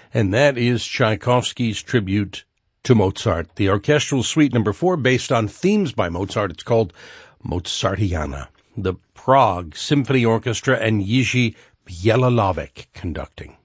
and that is Tchaikovsky's tribute to Mozart. The orchestral suite number 4, based on themes by Mozart. It's called Mozartiana. The Prague Symphony Orchestra and Jiří Bělohlavek conducting.